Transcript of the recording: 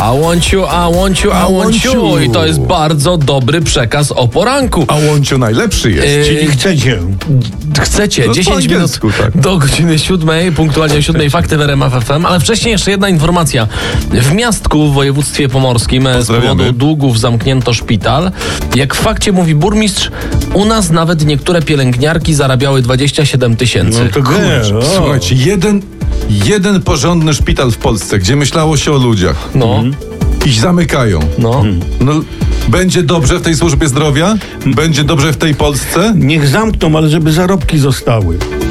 I want you. I to jest bardzo dobry przekaz o poranku. A łąciu najlepszy jest. Czyli Chcecie, No, 10 minut tak. do godziny 7, punktualnie o 7 fakty w RMF FM, ale wcześniej jeszcze jedna informacja. W Miastku w województwie pomorskim z powodu długów zamknięto szpital. Jak w fakcie mówi burmistrz, u nas nawet niektóre pielęgniarki zarabiały 27 tysięcy. No to Słuchajcie, jeden porządny szpital w Polsce, gdzie myślało się o ludziach. No. I zamykają. No. Będzie dobrze w tej służbie zdrowia? Będzie dobrze w tej Polsce? Niech zamkną, ale żeby zarobki zostały.